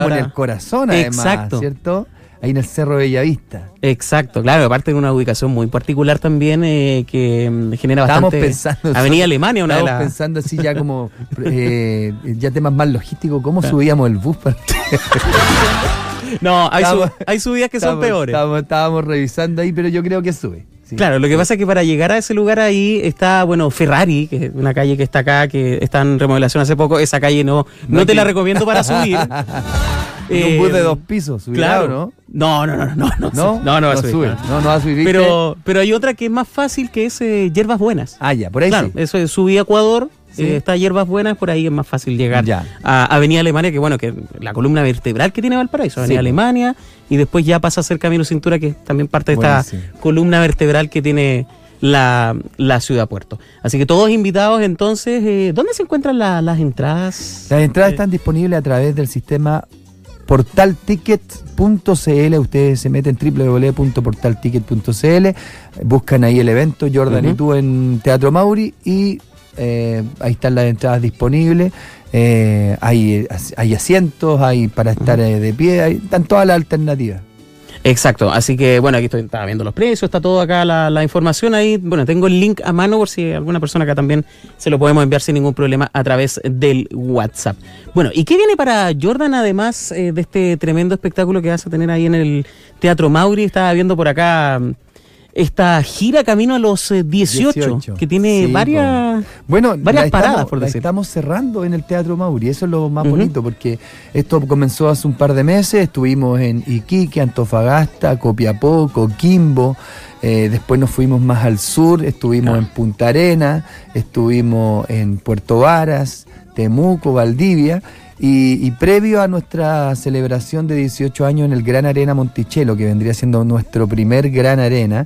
en el corazón, además, exacto. ¿cierto? Ahí en el Cerro de Bellavista. Exacto, claro, aparte de una ubicación muy particular también que genera Estábamos bastante... pensando, Avenida Alemania, una de estábamos las... pensando así ya como, ya temas más logísticos, ¿cómo subíamos el bus para... No, hay subidas que son peores. Estábamos revisando ahí, pero yo creo que sube. Sí. Claro, lo que pasa es que para llegar a ese lugar ahí está, bueno, Ferrari, que es una calle que está acá, que está en remodelación hace poco. Esa calle no te la recomiendo para subir. Un bus de 2 pisos, claro, ¿no? No va a subir. No va a subir. Pero hay otra que es más fácil, que es Hierbas Buenas. Ah, ya, por ahí claro, sí. eso es subí a Ecuador. Sí. Está Hierbas Buenas, por ahí es más fácil llegar ya. a Avenida Alemania, que bueno, que la columna vertebral que tiene Valparaíso, Avenida Alemania, y después ya pasa a ser Camino Cintura, que es también parte de esta columna vertebral que tiene la ciudad puerto. Así que todos invitados. Entonces, ¿dónde se encuentran las entradas? Las entradas están disponibles a través del sistema portalticket.cl. Ustedes se meten www.portalticket.cl, buscan ahí el evento Jordan y tú en Teatro Mauri, y ahí están las entradas disponibles. Hay asientos, hay para estar de pie, están todas las alternativas. Exacto, así que bueno, aquí estaba viendo los precios, está todo acá la información ahí. Bueno, tengo el link a mano por si alguna persona acá también se lo podemos enviar sin ningún problema a través del WhatsApp. Bueno, ¿y qué viene para Jordan además de este tremendo espectáculo que vas a tener ahí en el Teatro Mauri? Estaba viendo por acá esta gira camino a los 18, que tiene varias paradas, por decir. Estamos cerrando en el Teatro Mauri, eso es lo más bonito, porque esto comenzó hace un par de meses. Estuvimos en Iquique, Antofagasta, Copiapó, Coquimbo, después nos fuimos más al sur, estuvimos en Punta Arenas, estuvimos en Puerto Varas, Temuco, Valdivia. Y previo a nuestra celebración de 18 años en el Gran Arena Monticello, que vendría siendo nuestro primer Gran Arena,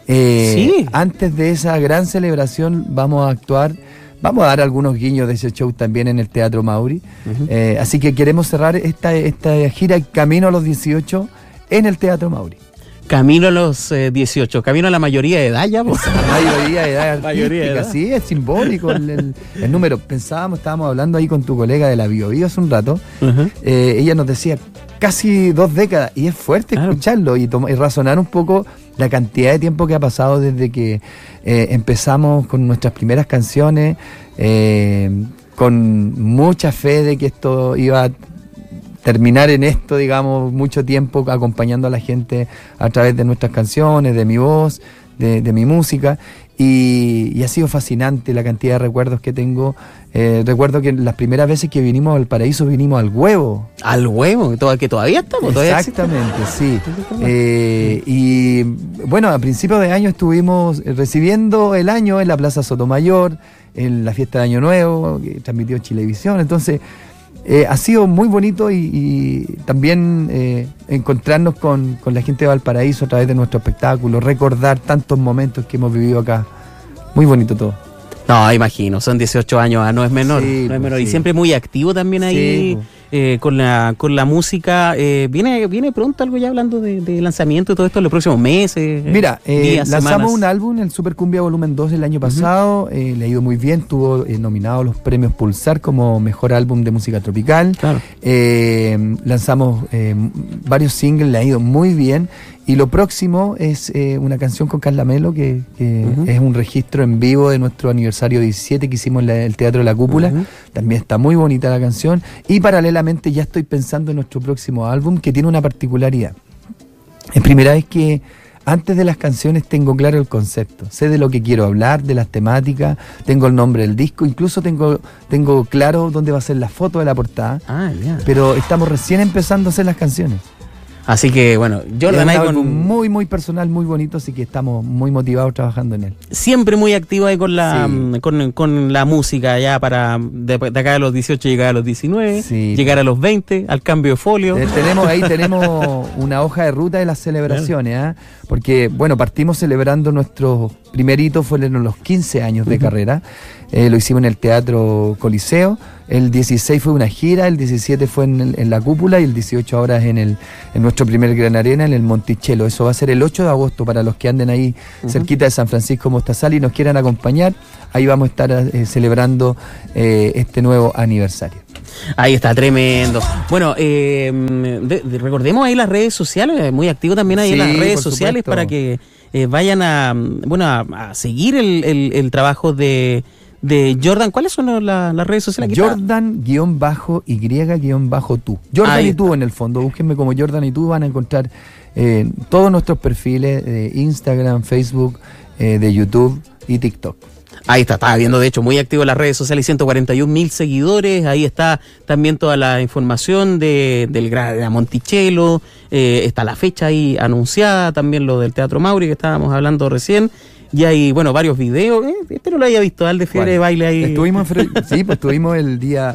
antes de esa gran celebración vamos a dar algunos guiños de ese show también en el Teatro Mauri. Así que queremos cerrar esta gira Camino a los 18 en el Teatro Mauri. Camino a los 18, camino a la mayoría de edad ya. La mayoría de edad artística, sí, es simbólico el número. Estábamos hablando ahí con tu colega de la Bio Bio hace un rato. Ella nos decía casi 2 décadas, y es fuerte escucharlo y razonar un poco la cantidad de tiempo que ha pasado desde que empezamos con nuestras primeras canciones, con mucha fe de que esto iba a terminar en esto, digamos, mucho tiempo acompañando a la gente a través de nuestras canciones, de mi voz, de mi música, y ha sido fascinante la cantidad de recuerdos que tengo. Recuerdo que las primeras veces que vinimos al Paraíso vinimos al Huevo. ¿Al Huevo? ¿Que todavía estamos? Exactamente, sí. Y bueno, a principios de año estuvimos recibiendo el año en la Plaza Sotomayor, en la fiesta de Año Nuevo, que transmitió Chilevisión. Entonces, ha sido muy bonito y también encontrarnos con la gente de Valparaíso a través de nuestro espectáculo, recordar tantos momentos que hemos vivido acá. Muy bonito todo. No, imagino, son 18 años, no es menor. Sí, no es menor. Sí. Y siempre muy activo también ahí. Con la música. Viene pronto algo ya hablando de lanzamiento y todo esto en los próximos meses. Mira, días, lanzamos semanas. un álbum, el Super Cumbia Volumen 2 el año pasado. Le ha ido muy bien, tuvo nominado a los premios Pulsar como mejor álbum de música tropical. Claro. Lanzamos varios singles, le ha ido muy bien. Y lo próximo es una canción con Carla Melo, que es un registro en vivo de nuestro aniversario 17 que hicimos en el Teatro de la Cúpula. También está muy bonita la canción. Y paralelamente ya estoy pensando en nuestro próximo álbum, que tiene una particularidad. Es primera vez que antes de las canciones tengo claro el concepto. Sé de lo que quiero hablar, de las temáticas, tengo el nombre del disco, incluso tengo claro dónde va a ser la foto de la portada. Pero estamos recién empezando a hacer las canciones. Así que bueno, Jordan es ahí algo muy muy personal, muy bonito, así que estamos muy motivados trabajando en él. Siempre muy activo ahí con la música, ya para de acá a los 18 llegar a los 19, llegar a los 20, al cambio de folio. Tenemos una hoja de ruta de las celebraciones, porque bueno, partimos celebrando nuestro primer hito, fueron los 15 años de carrera. Lo hicimos en el Teatro Coliseo. El 16 fue una gira, el 17 fue en la Cúpula y el 18 ahora es en nuestro primer Gran Arena, en el Monticello. Eso va a ser el 8 de agosto para los que anden ahí cerquita de San Francisco Mostazal y nos quieran acompañar. Ahí vamos a estar celebrando este nuevo aniversario. Ahí está, tremendo. Bueno, recordemos ahí las redes sociales, muy activo también ahí en las redes sociales para que vayan a seguir el trabajo de Jordan. ¿Cuáles son las redes sociales? Jordan_y_tú. Jordan y tú en el fondo, búsquenme como Jordan y tú, van a encontrar todos nuestros perfiles de Instagram, Facebook, de YouTube y TikTok. Ahí estaba viendo, de hecho, muy activo en las redes sociales, 141.000 seguidores. Ahí está también toda la información de Monticello. Está la fecha ahí anunciada, también lo del Teatro Mauri que estábamos hablando recién. Y hay, bueno, varios videos. Espero lo haya visto, Al de Fiebre de Baile ahí. Estuvimos el día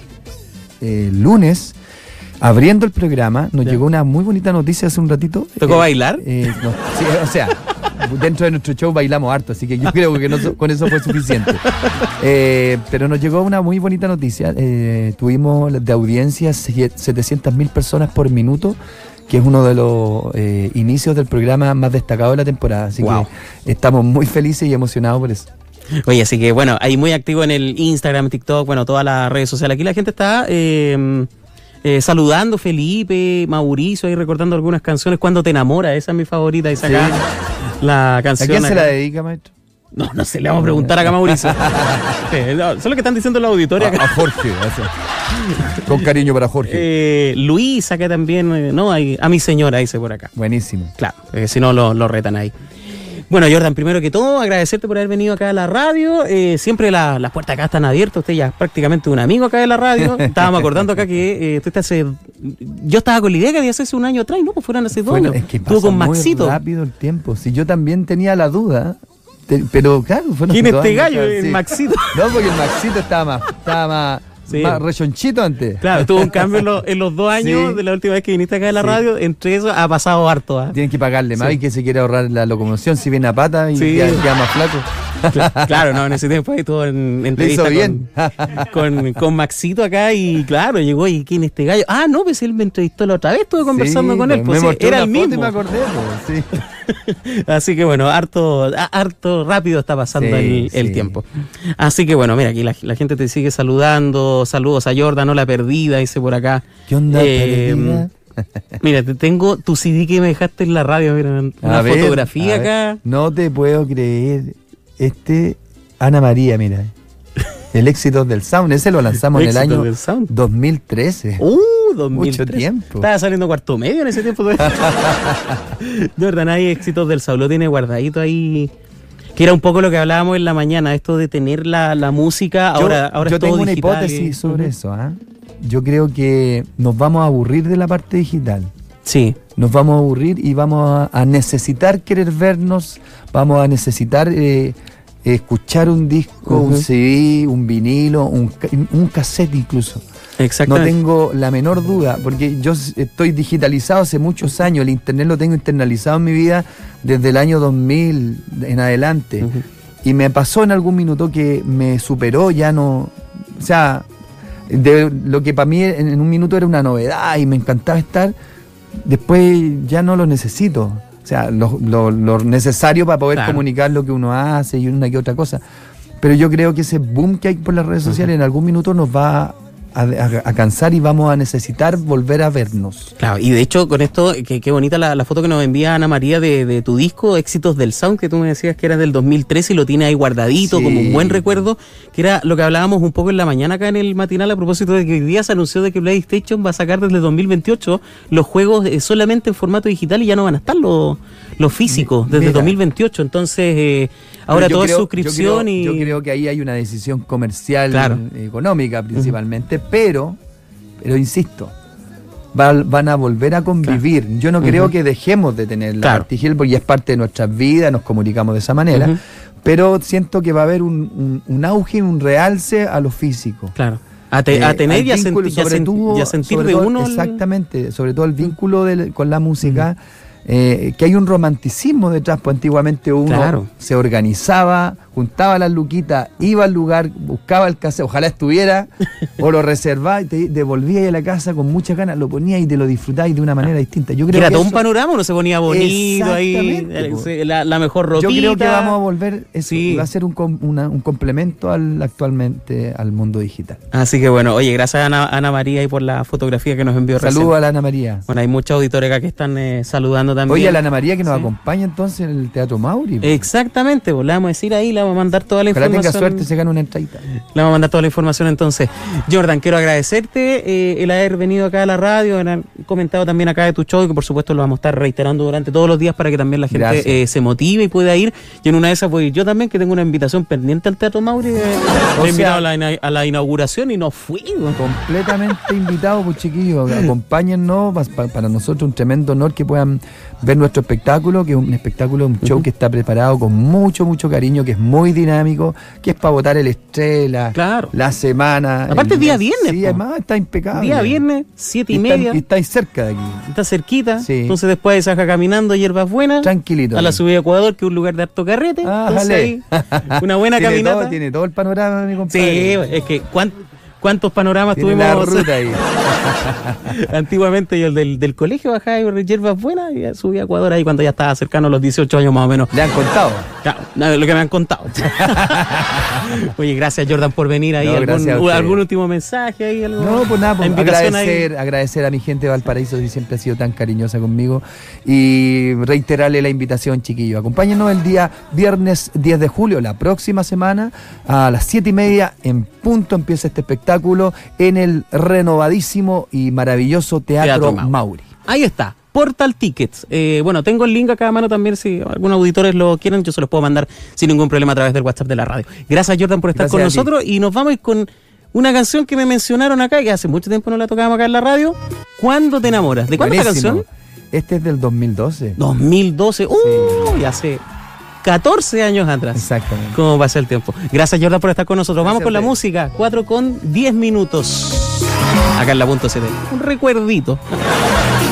lunes abriendo el programa. Nos llegó una muy bonita noticia hace un ratito. ¿Tocó bailar? No, sí, o sea, dentro de nuestro show bailamos harto, así que yo creo que con eso fue suficiente. Pero nos llegó una muy bonita noticia. Tuvimos de audiencia 700.000 personas por minuto, que es uno de los inicios del programa más destacado de la temporada. Así que estamos muy felices y emocionados por eso. Oye, así que bueno, ahí muy activo en el Instagram, TikTok, bueno, todas las redes sociales. Aquí la gente está saludando, Felipe, Mauricio, ahí recordando algunas canciones. Cuando te enamora, esa es mi favorita, y saca la canción. ¿A quién se la acá dedica, maestro? No sé, le vamos a preguntar acá a Mauricio. Solo que están diciendo en la auditoria. A Jorge, con cariño para Jorge. Luis, acá también, a mi señora, dice por acá. Buenísimo. Claro, si no lo retan ahí. Bueno, Jordan, primero que todo, agradecerte por haber venido acá a la radio. Siempre las puertas acá están abiertas. Usted ya es prácticamente un amigo acá de la radio. Estábamos acordando acá que yo estaba con la idea que había hace un año atrás, ¿no? Pues fueron hace 2 años. Es que pasa con Maxito. Muy rápido el tiempo. Si yo también tenía la duda, pero claro, ¿quién es este gallo? El Maxito. No, porque el Maxito estaba más rechonchito antes. Claro, tuvo un cambio en los 2 años de la última vez que viniste acá a la radio. Entre eso ha pasado harto. Tienen que pagarle más y que se quiere ahorrar la locomoción si viene a pata y queda más flaco. Claro, no, en ese tiempo ahí todo en entrevista con Maxito acá y claro, llegó y ¿quién es este gallo? No, pues él me entrevistó la otra vez, estuve conversando con él, pues era el mismo. Y me acordé, pues, Así que bueno, harto rápido está pasando el tiempo. Así que bueno, mira, aquí la gente te sigue saludando. Saludos a Jordan, no la perdida, dice por acá. ¿Qué onda, perdida? Mira, te tengo tu CD que me dejaste en la radio, mira, una fotografía acá. No te puedo creer. Ana María, mira. El éxito del Sound, ese lo lanzamos en el año 2013. 2013. Mucho tiempo. Estaba saliendo cuarto medio en ese tiempo. Jordan, hay éxitos del Sound, lo tiene guardadito ahí. Que era un poco lo que hablábamos en la mañana, esto de tener la música, ahora yo es todo tengo digital. Una hipótesis sobre eso. Yo creo que nos vamos a aburrir de la parte digital. Sí. Nos vamos a aburrir y vamos a necesitar querer vernos, vamos a necesitar escuchar un disco, un CD, un vinilo, un cassette incluso. Exactamente. No tengo la menor duda, porque yo estoy digitalizado hace muchos años, el internet lo tengo internalizado en mi vida desde el año 2000 en adelante. Y me pasó en algún minuto que me superó, ya no... O sea, de lo que para mí en un minuto era una novedad y me encantaba estar, después ya no lo necesito. O sea, lo necesario para poder comunicar lo que uno hace y una que otra cosa. Pero yo creo que ese boom que hay por las redes sociales en algún minuto nos va a cansar y vamos a necesitar volver a vernos. Claro, y de hecho con esto, qué bonita la foto que nos envía Ana María de tu disco, Éxitos del Sound, que tú me decías que era del 2013 y lo tiene ahí guardadito como un buen recuerdo, que era lo que hablábamos un poco en la mañana acá en el matinal a propósito de que hoy día se anunció de que PlayStation va a sacar desde 2028 los juegos solamente en formato digital y ya no van a estar los físicos desde 2028, entonces... Ahora todo es suscripción yo creo que ahí hay una decisión comercial, económica principalmente, pero insisto, van a volver a convivir. Yo no creo que dejemos de tener la parte digital porque ya es parte de nuestras vidas, nos comunicamos de esa manera, pero siento que va a haber un auge, un realce a lo físico. Claro. A tener y a sentir de uno. Exactamente, sobre todo el vínculo con la música. que hay un romanticismo detrás, pues antiguamente uno se organizaba, juntaba las luquitas, iba al lugar, buscaba el cassette, ojalá estuviera, o lo reservaba y te devolvía a la casa con muchas ganas, lo ponía y te lo disfrutabas de una manera distinta. Yo creo era que todo un panorama, uno se ponía bonito ahí, la mejor ropita. Yo creo que vamos a volver, eso va a ser un complemento actualmente al mundo digital. Así que bueno, oye, gracias a Ana María y por la fotografía que nos envió recién. Saludos a la Ana María. Bueno, hay muchos auditores acá que están saludando también. Oye, a la Ana María que nos acompaña entonces en el Teatro Mauri. Exactamente, pues le vamos a decir ahí, le vamos a mandar toda la información. Tenga suerte, se gana una entradita. Le vamos a mandar toda la información entonces. Jordan, quiero agradecerte el haber venido acá a la radio, haber comentado también acá de tu show, que por supuesto lo vamos a estar reiterando durante todos los días para que también la gente se motive y pueda ir. Y en una de esas voy yo también, que tengo una invitación pendiente al Teatro Mauri. Me invitado a la inauguración y no fui. Completamente invitado, pues chiquillos, acompáñennos, para nosotros un tremendo honor que puedan ver nuestro espectáculo, que es un espectáculo, un show que está preparado con mucho cariño, que es muy dinámico, que es para botar el estrés, la semana. Aparte es día viernes. Sí, además está impecable. Día viernes, 7:30. Y estáis cerca de aquí. Está cerquita. Sí. Entonces después se baja caminando Hierbas Buenas. Tranquilito. A la subida de Ecuador, que es un lugar de harto carrete. Entonces ahí, una buena caminata. Tiene todo el panorama, mi compadre. Sí, es que ¿cuántos panoramas tiene tuvimos? La ruta ahí. Antiguamente yo del colegio bajaba y Hierbas Buenas y subía a Ecuador ahí cuando ya estaba cercano a los 18 años más o menos. ¿Le han contado? Claro, lo que me han contado. Oye, gracias Jordan por venir ahí. ¿Algún último mensaje ahí? No, pues nada, pues agradecer a mi gente de Valparaíso que siempre ha sido tan cariñosa conmigo y reiterarle la invitación, chiquillos. Acompáñenos el día viernes 10 de julio, la próxima semana, a las 7:30 en punto empieza este espectáculo en el renovadísimo y maravilloso Teatro Mauri. Ahí está. Portal Tickets. Bueno, tengo el link acá a mano también, si algunos auditores lo quieren, yo se los puedo mandar sin ningún problema a través del WhatsApp de la radio. Gracias Jordan por estar con nosotros y nos vamos con una canción que me mencionaron acá, que hace mucho tiempo no la tocábamos acá en la radio. ¿Cuándo te enamoras? ¿De cuándo es la canción? Este es del 2012. 2012, ya hace 14 años atrás. Exactamente. ¿Cómo pasa el tiempo? Gracias Jordan por estar con nosotros. Vamos con la música, 4:10. Acá en la .cd. Un recuerdito.